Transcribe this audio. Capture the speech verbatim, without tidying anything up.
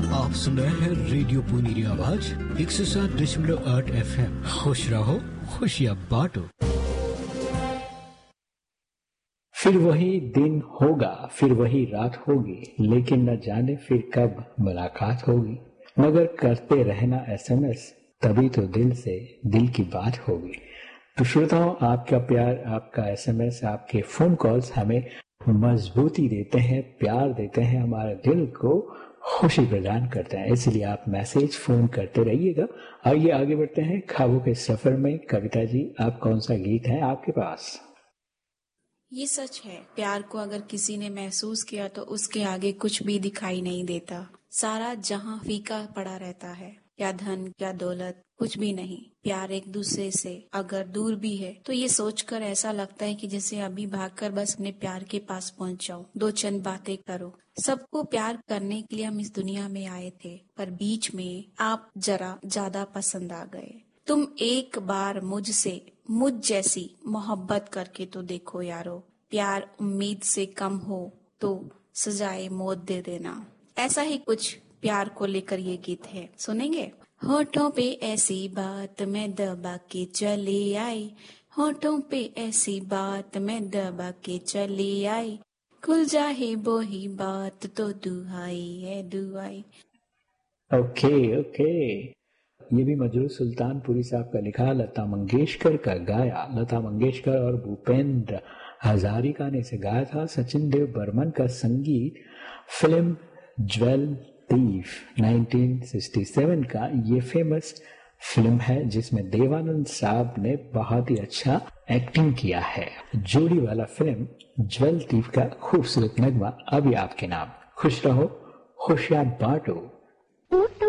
आप सुन रहे हैं रेडियो पुनीरी आवाज एक सौ सात दशमलव आठ एफ एम। खुश रहो, खुशियाँ बांटो। फिर वही दिन होगा, फिर वही रात होगी, लेकिन न जाने फिर कब मुलाकात होगी। मगर करते रहना एसएमएस, तभी तो दिल से दिल की बात होगी। तो श्रोताओं, आपका प्यार, आपका एसएमएस, आपके फोन कॉल्स हमें मजबूती देते हैं, प्यार देते हैं, हमारे दिल को खुशी प्रदान करते हैं। इसलिए आप मैसेज, फोन करते रहिएगा। आइए आगे बढ़ते हैं ख्वाबों के सफर में। कविता जी, आप कौन सा गीत है आपके पास? ये सच है, प्यार को अगर किसी ने महसूस किया तो उसके आगे कुछ भी दिखाई नहीं देता। सारा जहां फीका पड़ा रहता है, क्या धन क्या दौलत, कुछ भी नहीं। प्यार एक दूसरे से अगर दूर भी है तो ये सोचकर ऐसा लगता है कि जैसे अभी भागकर बस अपने प्यार के पास पहुंच जाओ, दो चंद बातें करो। सबको प्यार करने के लिए हम इस दुनिया में आए थे, पर बीच में आप जरा ज्यादा पसंद आ गए। तुम एक बार मुझसे मुझ जैसी मोहब्बत करके तो देखो यारो। प्यार उम्मीद से कम हो तो सजाए मौत दे देना। ऐसा ही कुछ प्यार को लेकर ये गीत है, सुनेंगे? होठों पे ऐसी बात मैं दबा के चली आई, होठों पे ऐसी बात मैं दबा के चली आई, खुल जाए वो ही बात तो दुहाई है दुआई। ओके ओके, ये भी मजरू सुल्तानपुरी साहब का लिखा, लता मंगेशकर का गाया। लता मंगेशकर और भूपेंद्र हजारिका ने इसे गाया था। सचिन देव बर्मन का संगीत। फिल्म ज्वेल थीफ उन्नीस सौ सरसठ का ये फेमस फिल्म है, जिसमें देवानंद साहब ने बहुत ही अच्छा एक्टिंग किया है। जोड़ी वाला फिल्म ज्वेल थीफ का खूबसूरत नगमा अभी आपके नाम। खुश रहो, खुशियां बांटो।